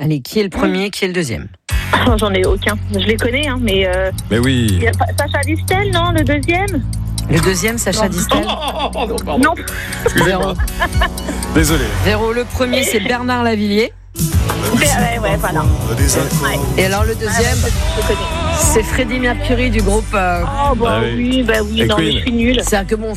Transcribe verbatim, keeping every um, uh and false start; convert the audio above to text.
Allez, qui est le premier, qui est le deuxième? Oh, j'en ai aucun. Je les connais, hein, mais. Euh, Mais oui. y a pas- Sacha Distel, non, le deuxième? Le deuxième, Sacha Non. Distel. Oh, non, pardon. Non. Véro. Désolé. Véro, le premier, c'est Bernard Lavillier. Ouais, ouais, voilà. Ouais. Et alors, le deuxième, Je le connais. c'est Freddie Mercury du groupe. euh, Oh, bah Ah oui. oui, bah oui, Et non, mais Queen. je suis nulle. C'est-à-dire que bon,